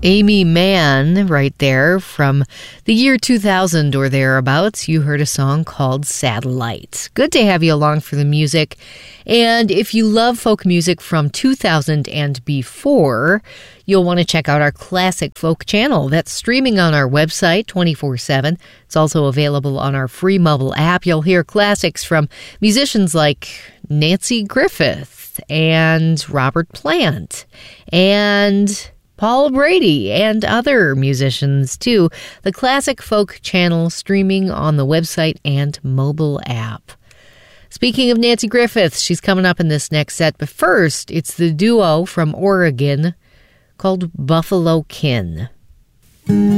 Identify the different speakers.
Speaker 1: Amy Mann right there from the year 2000 or thereabouts. You heard a song called Satellite. Good to have you along for the music. And if you love folk music from 2000 and before, you'll want to check out our Classic Folk channel. That's streaming on our website 24/7. It's also available on our free mobile app. You'll hear classics from musicians like Nancy Griffith and Robert Plant and Paul Brady and other musicians, too. The Classic Folk channel streaming on the website and mobile app. Speaking of Nancy Griffith, she's coming up in this next set. But first, it's the duo from Oregon called Buffalo Kin.